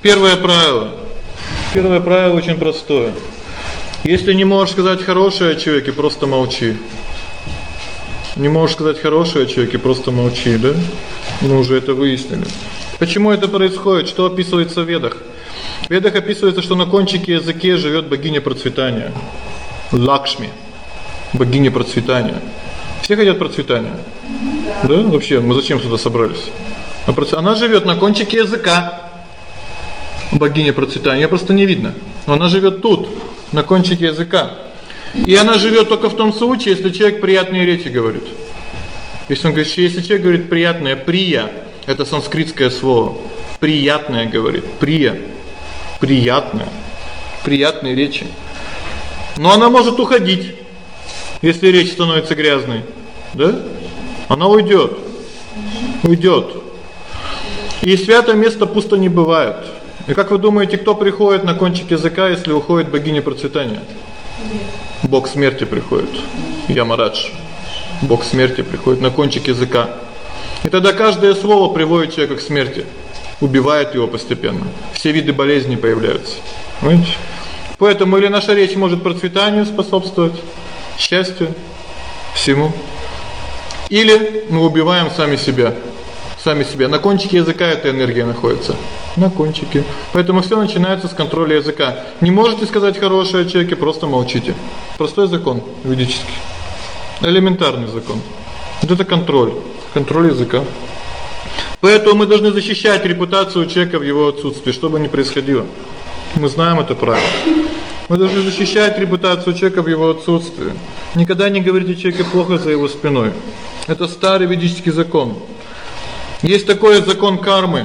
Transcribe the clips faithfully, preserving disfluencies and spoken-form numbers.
Первое правило. Первое правило очень простое. Если не можешь сказать хорошее о человеке, просто молчи. Не можешь сказать хорошее о человеке, просто молчи, да? Мы уже это выяснили. Почему это происходит? Что описывается в Ведах? В Ведах описывается, что на кончике языка живёт богиня процветания. Лакшми. Богиня процветания. Все хотят процветания? Да? Вообще, мы зачем сюда собрались? Она живёт на кончике языка. Богиня процветания. Её просто не видно. Но она живёт тут, на кончике языка. И она живёт только в том случае, если человек приятные речи говорит. Если он говорит, если человек говорит приятное, прия, это санскритское слово. Приятное говорит, прия. Приятное. Приятные речи. Но она может уходить, если речь становится грязной. Да? Она уйдёт. Уйдёт. И святое место пусто не бывает. И как вы думаете, кто приходит на кончик языка, если уходит богиня процветания? Бог смерти приходит. Ямарадж. Бог смерти приходит на кончик языка. И тогда каждое слово приводит человека к смерти, убивает его постепенно. Все виды болезней появляются. Понимаете? Поэтому или наша речь может процветанию способствовать, счастью, всему. Или мы убиваем сами себя. Сами себя. На кончике языка эта энергия находится. На кончике. Поэтому всё начинается с контроля языка. Не можете сказать хорошее о человеке, просто молчите. Простой закон ведический. Элементарный закон. Вот это контроль, контроль языка. Поэтому мы должны защищать репутацию человека в его отсутствии, что бы ни происходило. Мы знаем это правило. Мы должны защищать репутацию человека в его отсутствии. Никогда не говорите о человеке плохо за его спиной. Это старый ведический закон. Есть такой закон кармы.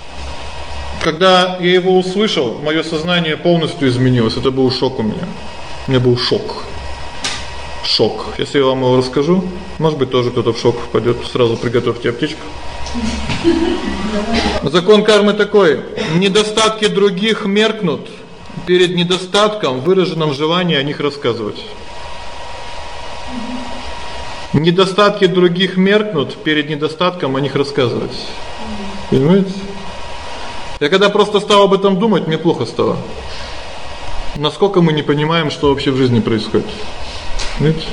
Когда я его услышал, моё сознание полностью изменилось. Это был шок у меня. У меня был шок. Шок. Если я вам его расскажу, может быть, тоже кто-то в шок впадёт. Сразу приготовьте аптечку. Закон кармы такой: недостатки других меркнут перед недостатком, выраженным в желании о них рассказывать. Недостатки других меркнут перед недостатком о них рассказывать. Понимаете? Я когда просто стал об этом думать, мне плохо стало. Насколько мы не понимаем, что вообще в жизни происходит. Видите?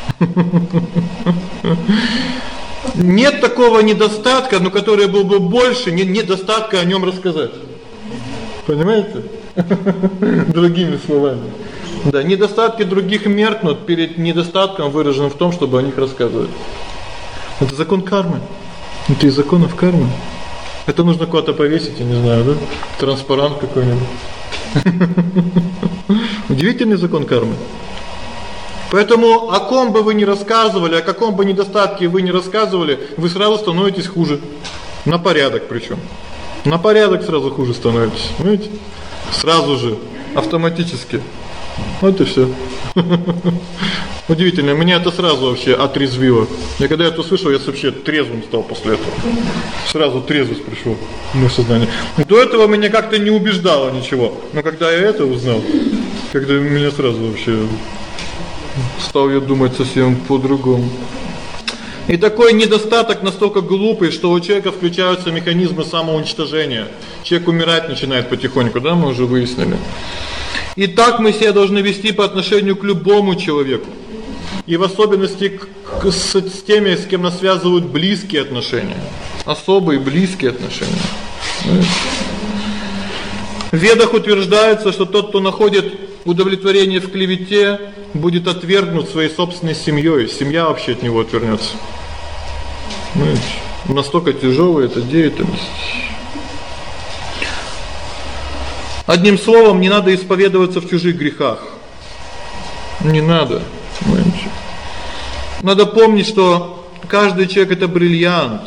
Нет такого недостатка, но который был бы больше, нет недостатка о нём рассказать. Понимаете? Другими словами. Да, недостатки других меркнут перед недостатком, выраженным в том, чтобы о них рассказывать. Это закон кармы. Это из законов кармы. Это нужно куда-то повесить, я не знаю, да? Транспарант какой-нибудь. Удивительный закон кармы. Поэтому о ком бы вы ни рассказывали, о каком бы недостатке вы ни рассказывали, вы сразу становитесь хуже. На порядок причём. На порядок сразу хуже становитесь. Понимаете? Сразу же, автоматически. Вот и всё. Удивительно, меня это сразу вообще отрезвило. Я когда это услышал, я вообще трезвым стал после этого. Сразу трезвость пришла в моё сознание. До этого меня как-то не убеждало ничего. Но когда я это узнал, когда меня сразу вообще стал я думать совсем по-другому. И такой недостаток настолько глупый, что у человека включаются механизмы самоуничтожения. Человек умирать начинает потихоньку, да, мы уже выяснили. И так мы себя должны вести по отношению к любому человеку. И в особенности к, к с, с теми, с кем нас связывают близкие отношения. Особые близкие отношения. В Ведах утверждается, что тот, кто находит удовлетворение в клевете, будет отвергнут своей собственной семьёй. Семья вообще от него отвернётся. Знаете, настолько тяжёлая эта деятельность. Одним словом, не надо исповедоваться в чужих грехах. Не надо, понимаете? Надо помнить, что каждый человек это бриллиант.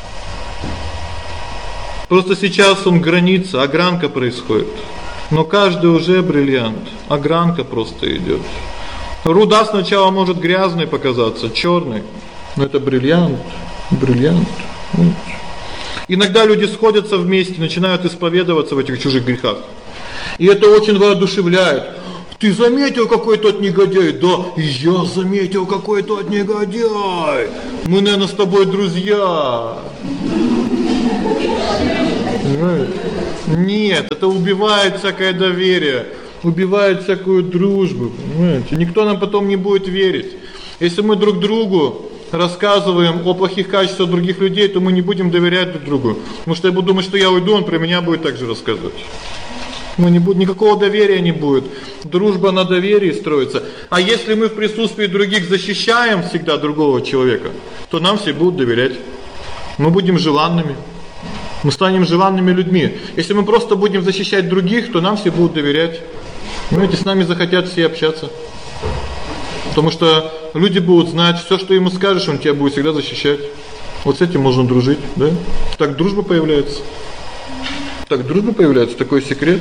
Просто сейчас он граница, огранка происходит. Но каждый уже бриллиант, огранка просто идёт. Руда сначала может грязной показаться, чёрной, но это бриллиант, бриллиант. Вот. Иногда люди сходятся вместе, начинают исповедоваться в этих чужих грехах. И это очень воодушевляет. Ты заметил, какой тот негодяй? Да, и я заметил, какой тот негодяй. Мы, наверное, с тобой друзья. Понимаете? Нет, это убивает всякое доверие, убивает всякую дружбу, понимаете? Никто нам потом не будет верить. Если мы друг другу рассказываем о плохих качествах других людей, то мы не будем доверять друг другу. Потому что я буду думать, что я уйду, он про меня будет так же рассказывать. Мы не будет никакого доверия не будет. Дружба на доверии строится. А если мы в присутствии других защищаем всегда другого человека, то нам все будут доверять. Мы будем желанными. Мы станем желанными людьми. Если мы просто будем защищать других, то нам все будут доверять. Понимаете, с нами захотят все общаться. Потому что люди будут знать, всё, что ему скажешь, он тебя будет всегда защищать. Вот с этим можно дружить, да? Так дружба появляется. Так дружба появляется, такой секрет.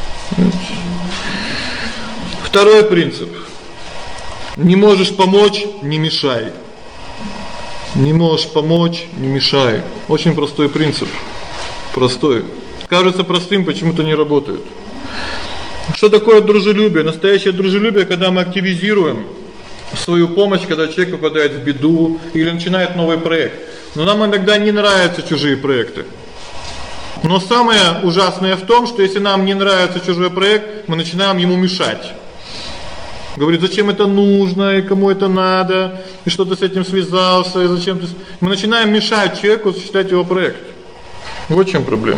Второй принцип. Не можешь помочь не мешай. Не можешь помочь не мешай. Очень простой принцип. Простой. Кажется простым, почему-то не работает. Что такое дружелюбие? Настоящее дружелюбие, когда мы активизируем свою помощь, когда человек попадает в беду или начинает новый проект. Но нам иногда не нравятся чужие проекты. Но самое ужасное в том, что если нам не нравится чужой проект, мы начинаем ему мешать. Говорит: "Зачем это нужно, и кому это надо, и что ты с этим связался, и зачем ты?" Мы начинаем мешать человеку осуществлять его проект. Вот в чём проблема.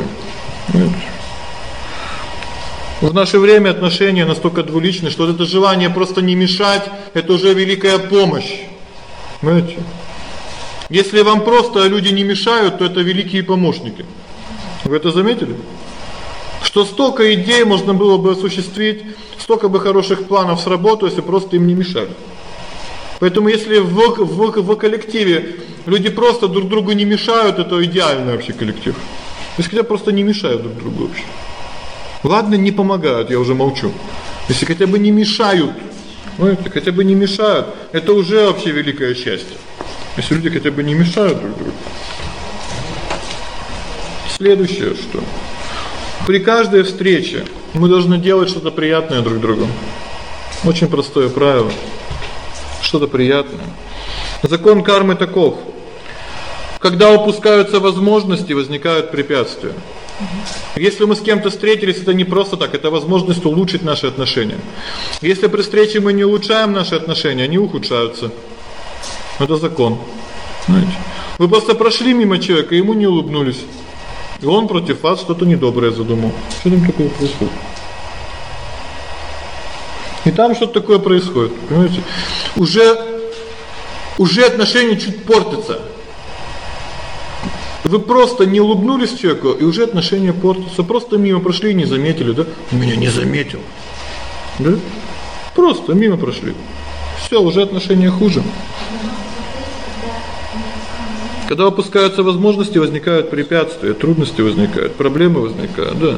В наше время отношения настолько двуличны, что это желание просто не мешать это уже великая помощь. Понимаете? Если вам просто люди не мешают, то это великие помощники. Вы это заметили? Что столько идей можно было бы осуществить, столько бы хороших планов сработало, если просто им не мешали. Поэтому если в в в коллективе люди просто друг другу не мешают, это идеальный вообще коллектив. То есть когда просто не мешают друг другу вообще. Ладно, не помогают, я уже молчу. Если хотя бы не мешают, ну, это хотя бы не мешают, это уже вообще великое счастье. Если люди хотя бы не мешают друг другу. Следующее, что при каждой встрече мы должны делать что-то приятное друг другу. Очень простое правило. Что-то приятное. Закон кармы таков: когда упускаются возможности, возникают препятствия. Если мы с кем-то встретились, это не просто так, это возможность улучшить наши отношения. Если при встрече мы не улучшаем наши отношения, они ухудшаются. Это закон. Знаете? Вы просто прошли мимо человека, ему не улыбнулись. И он против вас что-то недоброе задумал. Что там такое происходит? И там что-то такое происходит, понимаете? Уже уже отношения чуть портятся. Вы просто не улыбнулись человеку, и уже отношения портятся. Просто мимо прошли и не заметили, да? Меня не заметил. Да? Просто мимо прошли. Всё, уже отношения хуже. Когда опускаются возможности, возникают препятствия, трудности возникают, проблемы возникают, да.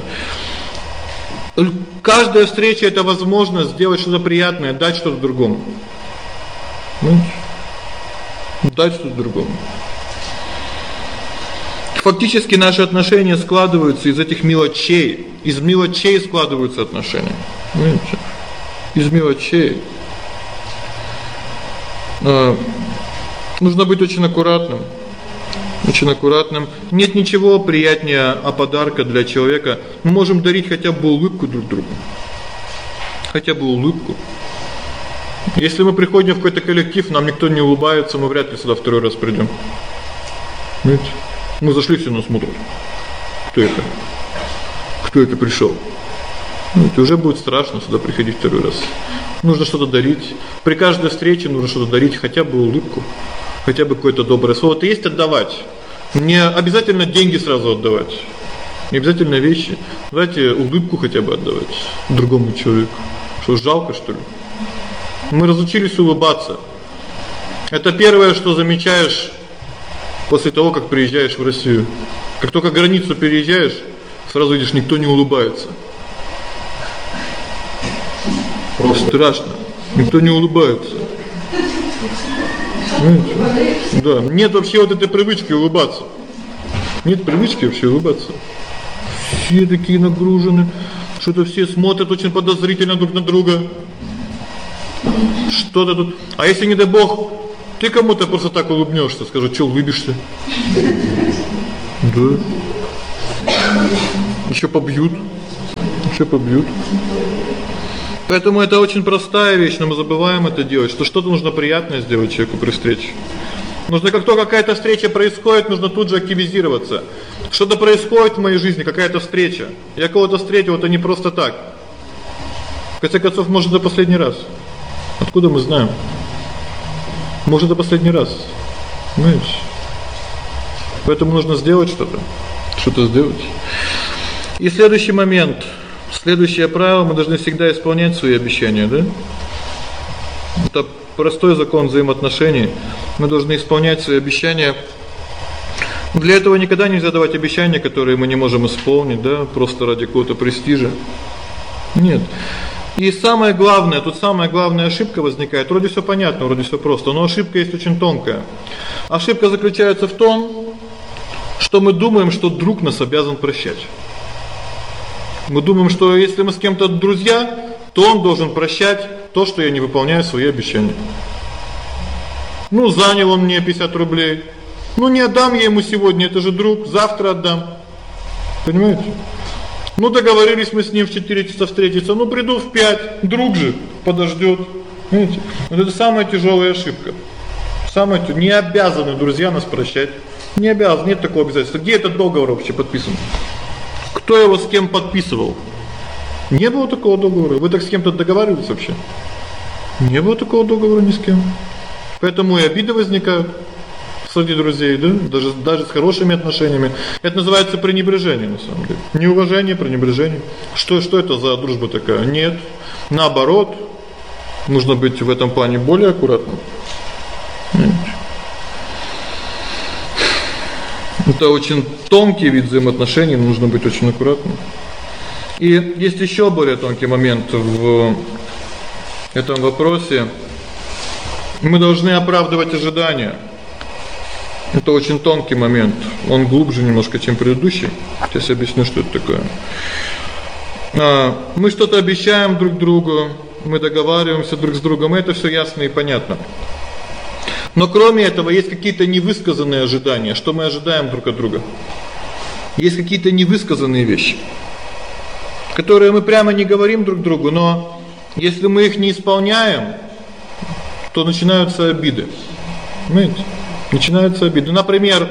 Каждая встреча это возможность сделать что-то приятное, дать что-то другому. Ну, дать что-то другому. Фактически наши отношения складываются из этих мелочей, из мелочей складываются отношения. Понимаете? Из мелочей. А, нужно быть очень аккуратным. Очень аккуратным. Нет ничего приятнее а подарка для человека. Мы можем дарить хотя бы улыбку друг другу. Хотя бы улыбку. Если мы приходим в какой-то коллектив, нам никто не улыбается, мы вряд ли сюда второй раз придём. Видите? Мы зашли, все нас смотрят. Кто это? Кто это пришёл? Ну, это уже будет страшно сюда приходить второй раз. Нужно что-то дарить. При каждой встрече нужно что-то дарить, хотя бы улыбку, хотя бы какое-то доброе слово. Это есть отдавать. Не обязательно деньги сразу отдавать. Не обязательно вещи. Давайте улыбку хотя бы отдавать другому человеку. Что, жалко, что ли? Мы разучились улыбаться. Это первое, что замечаешь после того, как приезжаешь в Россию. Как только границу переезжаешь, сразу видишь, никто не улыбается. Просто страшно. Никто не улыбается. Да, нет вообще вот этой привычки улыбаться. Нет привычки вообще улыбаться. Все такие нагружены, что-то все смотрят очень подозрительно друг на друга. Что-то тут. А если не дай бог, ты кому-то просто так улыбнёшься, скажешь: "Что улыбишься?" Да. Ещё побьют. Ещё побьют. Поэтому это очень простая вещь, но мы забываем это делать, что что-то нужно приятное сделать человеку при встрече. Нужно, как только какая-то встреча происходит, нужно тут же активизироваться. Что-то происходит в моей жизни, какая-то встреча. Я кого-то встретил, это не просто так. В конце концов, может, это последний раз. Откуда мы знаем? Может, это последний раз. Понимаете? Поэтому нужно сделать что-то. Что-то сделать. И следующий момент. Следующее правило: мы должны всегда исполнять свои обещания, да? Это простой закон взаимоотношений. Мы должны исполнять свои обещания. Для этого никогда нельзя давать обещания, которые мы не можем исполнить, да, просто ради какого-то престижа. Нет. И самое главное, тут самая главная ошибка возникает. Вроде всё понятно, вроде всё просто, но ошибка есть очень тонкая. Ошибка заключается в том, что мы думаем, что друг нас обязан прощать. Мы думаем, что если мы с кем-то друзья, то он должен прощать то, что я не выполняю свои обещания. Ну, занял он мне пятьдесят рублей. Ну, не отдам я ему сегодня, это же друг, завтра отдам. Понимаете? Ну, договорились мы с ним в четыре часа встретиться. Ну, приду в пять, друг же подождёт. Понимаете? Вот это самая тяжёлая ошибка. Самое не обязаны друзья нас прощать. Не обязаны, нет такого обязательства. Где этот договор вообще подписан? Кто его с кем подписывал? Не было такого договора. Вы так с кем-то договаривались вообще? Не было такого договора ни с кем. Поэтому и обиды возникают среди друзей, да? Даже даже с хорошими отношениями. Это называется пренебрежение, на самом деле. Неуважение, пренебрежение. Что что это за дружба такая? Нет. Наоборот, нужно быть в этом плане более аккуратным. Это очень тонкий вид взаимоотношений, нужно быть очень аккуратным. И есть ещё более тонкий момент в этом вопросе. Мы должны оправдывать ожидания. Это очень тонкий момент. Он глубже немножко, чем предыдущий. Сейчас объясню, что это такое. А, мы что-то обещаем друг другу, мы договариваемся друг с другом, это всё ясно и понятно. Но кроме этого есть какие-то невысказанные ожидания, что мы ожидаем друг от друга. Есть какие-то невысказанные вещи, которые мы прямо не говорим друг другу, но если мы их не исполняем, то начинаются обиды. Понимаете? Начинаются обиды. Например,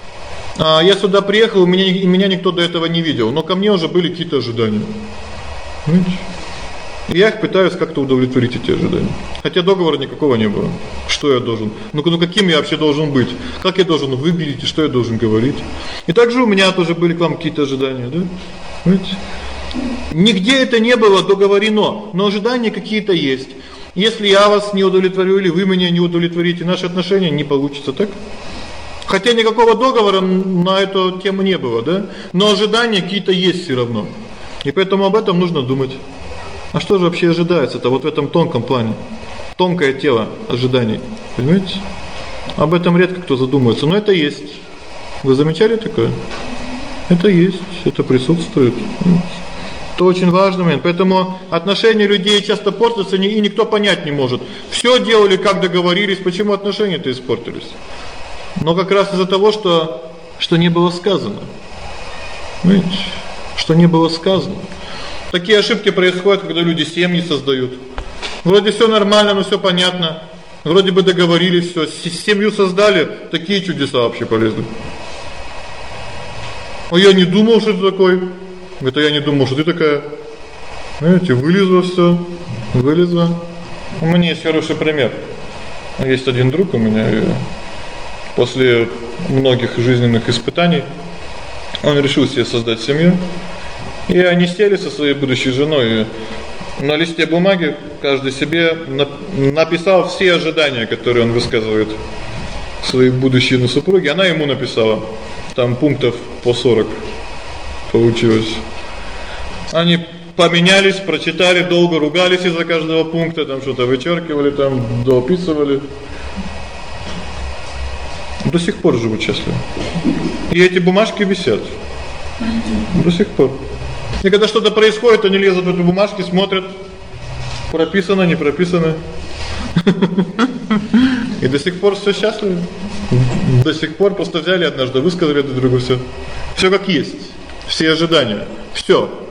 я сюда приехал, меня меня никто до этого не видел, но ко мне уже были какие-то ожидания. Понимаете? И я их пытаюсь как-то удовлетворить, эти ожидания. Хотя договора никакого не было. Что я должен? Ну, ну каким я вообще должен быть? Как я должен выглядеть, что я должен говорить? И также у меня тоже были к вам какие-то ожидания, да? Понимаете? Нигде это не было договорено, но ожидания какие-то есть. Если я вас не удовлетворю или вы меня не удовлетворите, наши отношения не получится, так? Хотя никакого договора на эту тему не было, да? Но ожидания какие-то есть всё равно. И поэтому об этом нужно думать. А что же вообще ожидается-то вот в этом тонком плане? Тонкое тело ожиданий, понимаете? Об этом редко кто задумывается, но это есть. Вы замечали такое? Это есть, это присутствует. Это очень важный момент. Поэтому отношения людей часто портятся, и никто понять не может. Всё делали, как договорились, почему отношения-то испортились? Но как раз из-за того, что что не было сказано. Понимаете? Что не было сказано. Такие ошибки происходят, когда люди семьи создают. Вроде всё нормально, но всё понятно. Вроде бы договорились, всё, семью создали, такие чудеса вообще полезли. А я не думал, что ты такой. Это я не думал, что ты такая. Знаете, вылезло всё, вылезло. У меня есть хороший пример. Есть один друг у меня, после многих жизненных испытаний он решил себе создать семью. И они сели со своей будущей женой и на листе бумаги каждый себе написал все ожидания, которые он высказывает своей будущей супруге. Она ему написала. Там пунктов по сорок получилось. Они поменялись, прочитали, долго ругались из-за каждого пункта, там что-то вычеркивали, там дописывали. До сих пор живут счастливо. И эти бумажки висят. До сих пор. И когда что-то происходит, они лезут в эту бумажки, смотрят, прописано, не прописано. И до сих пор всё счастливы. До сих пор просто взяли однажды, высказали друг другу всё. Всё как есть. все ожидания. Всё.